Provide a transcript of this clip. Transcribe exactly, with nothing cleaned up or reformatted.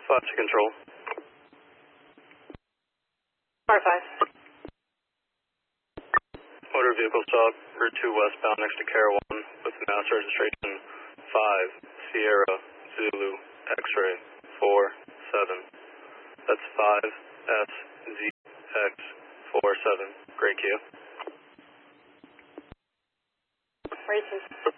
five to control. R five. Motor vehicle stop, Route two westbound next to Cara one with mass registration five Sierra Zulu X-ray four seven. That's five S Z X four seven. Great Q. Racing.